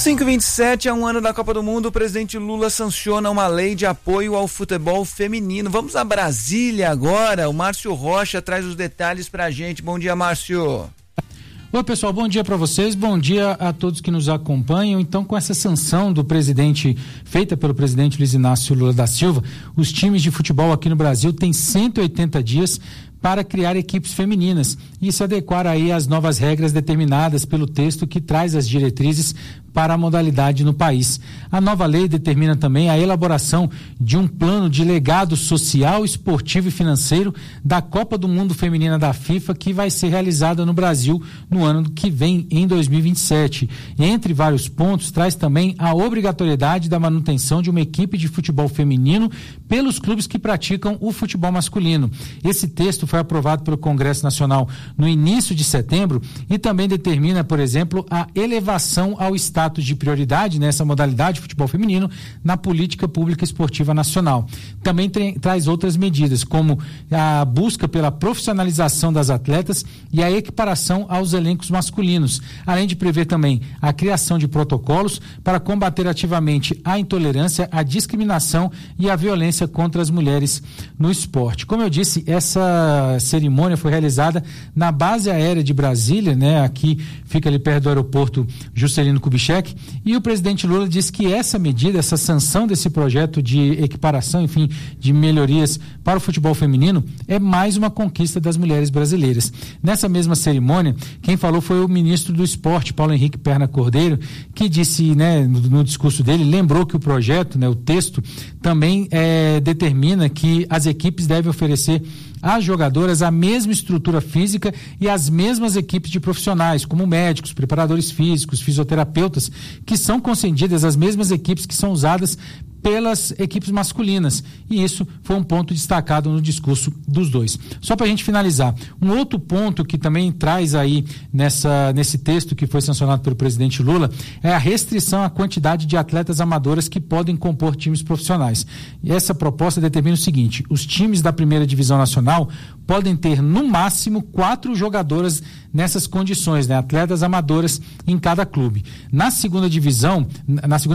5h27, há um ano da Copa do Mundo, o presidente Lula sanciona uma lei de apoio ao futebol feminino. Vamos a Brasília agora. O Márcio Rocha traz os detalhes pra gente. Bom dia, Márcio. Oi, pessoal, bom dia para vocês, bom dia a todos que nos acompanham. Então, com essa sanção do presidente, feita pelo presidente Luiz Inácio Lula da Silva, os times de futebol aqui no Brasil têm 180 dias para criar equipes femininas e se adequar aí às novas regras determinadas pelo texto que traz as diretrizes para a modalidade no país. A nova lei determina também a elaboração de um plano de legado social, esportivo e financeiro da Copa do Mundo Feminina da FIFA, que vai ser realizada no Brasil no ano que vem, em 2027. Entre vários pontos, traz também a obrigatoriedade da manutenção de uma equipe de futebol feminino pelos clubes que praticam o futebol masculino. Esse texto foi aprovado pelo Congresso Nacional no início de setembro e também determina, por exemplo, a elevação ao status de prioridade nessa modalidade de futebol feminino na política pública esportiva nacional. Também traz outras medidas, como a busca pela profissionalização das atletas e a equiparação aos elencos masculinos, além de prever também a criação de protocolos para combater ativamente a intolerância, a discriminação e a violência contra as mulheres no esporte. Como eu disse, essa cerimônia foi realizada na base aérea de Brasília, né? Aqui fica ali perto do aeroporto Juscelino Kubitschek, e o presidente Lula disse que essa medida, essa sanção desse projeto de equiparação, enfim, de melhorias para o futebol feminino, é mais uma conquista das mulheres brasileiras. Nessa mesma cerimônia, quem falou foi o ministro do Esporte, Paulo Henrique Perna Cordeiro, que disse, né, no discurso dele, lembrou que o projeto, né, o texto, também determina que as equipes devem oferecer às jogadoras a mesma estrutura física e as mesmas equipes de profissionais, como médicos, preparadores físicos, fisioterapeutas, que são concedidas às mesmas equipes que são usadas pelas equipes masculinas, e isso foi um ponto destacado no discurso dos dois. Só para a gente finalizar, um outro ponto que também traz aí nesse texto que foi sancionado pelo presidente Lula é a restrição à quantidade de atletas amadoras que podem compor times profissionais. E essa proposta determina o seguinte: os times da primeira divisão nacional podem ter no máximo 4 jogadoras nessas condições, né, atletas amadoras em cada clube. Na segunda